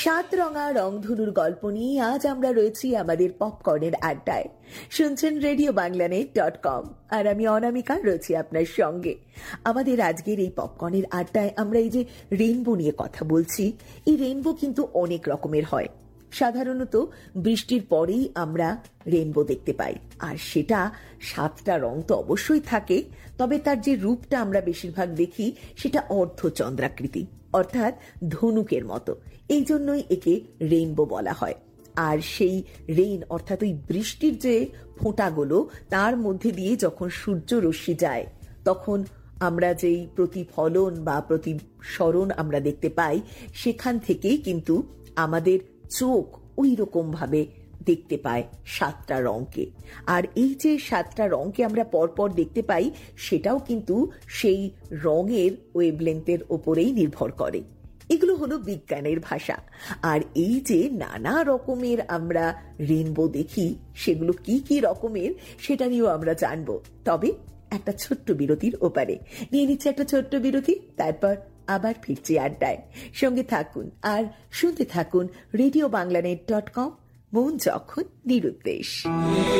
সাতরঙা রংধনুর গল্প নিয়ে আজ আমরা রয়েছি আমাদের পপকর্নের আড্ডায়। শুনছেন RadioBanglaNet.com আর আমি অনামিকা রয়েছি আপনার সঙ্গে। আমাদের আজকের এই পপকর্নের আড্ডায় আমরা এই যে রেইনবো নিয়ে কথা বলছি, এই রেইনবো কিন্তু অনেক রকমের হয়। সাধারণত বৃষ্টির পরেই আমরা রেইনবো দেখতে পাই, আর সেটা 7টা রং তো অবশ্যই থাকে, তবে তার যে রূপটা আমরা বেশিরভাগ দেখি সেটা অর্ধচন্দ্রাকৃতি, অর্থাৎ ধনুকের মতো। এই জন্যই একে রেইনবো বলা হয়। আর সেই রেইন অর্থাৎ ওই বৃষ্টির যে ফোঁটাগুলো, তার মধ্যে দিয়ে যখন সূর্য রশ্মি যায়, তখন আমরা যেই প্রতিফলন বা প্রতিসরণ আমরা দেখতে পাই, সেখান থেকেই কিন্তু আমাদের চোখ ওই রকম ভাবে দেখতে পায় 7টা রংকে। আর এই যে 7টা রংকে আমরা পরপর দেখতে পাই, সেটাও কিন্তু সেই রঙের ওয়েভলেন্থের ওপরেই নির্ভর করে। এগুলো হলো বিজ্ঞানের ভাষা। আর এই যে নানা রকমের আমরা রেইনবো দেখি, সেগুলো কি কি রকমের সেটা নিয়েও আমরা জানবো। তবে একটা ছোট্ট বিরতির ওপারে নিয়ে নিচ্ছে একটা ছোট্ট বিরতি, তারপর আবার ফিরছি আড্ডায়। সঙ্গে থাকুন আর শুনতে থাকুন RadioBanglaNet.com, মন যখন নিরুদ্দেশ।